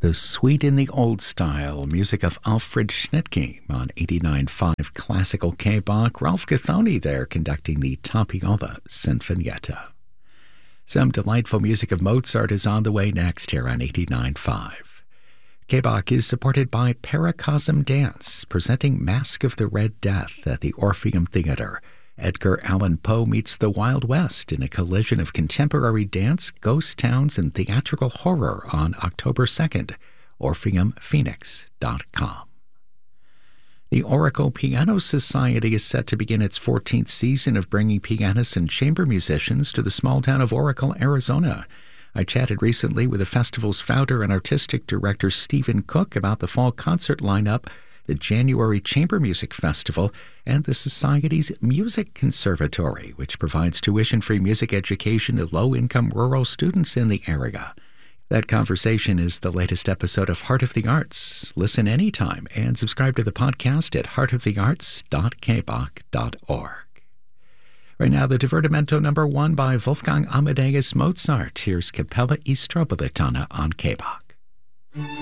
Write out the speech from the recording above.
The Suite in the Old Style, music of Alfred Schnittke on 89.5 Classical K-Bach. Ralph Gathoni there conducting the Tapiola Sinfonietta. Some delightful music of Mozart is on the way next here on 89.5. K-Bach is supported by Paracosm Dance, presenting Masque of the Red Death at the Orpheum Theater. Edgar Allan Poe meets the Wild West in a collision of contemporary dance, ghost towns, and theatrical horror on October 2nd. OrpheumPhoenix.com. The Oracle Piano Society is set to begin its 14th season of bringing pianists and chamber musicians to the small town of Oracle, Arizona. I chatted recently with the festival's founder and artistic director Stephen Cook about the fall concert lineup, the January Chamber Music Festival, and the Society's Music Conservatory, which provides tuition-free music education to low-income rural students in the area. That conversation is the latest episode of Heart of the Arts. Listen anytime and subscribe to the podcast at heartofthearts.kbach.org. Right now, the Divertimento No. 1 by Wolfgang Amadeus Mozart. Here's Capella e Strobilitana on K-Bach.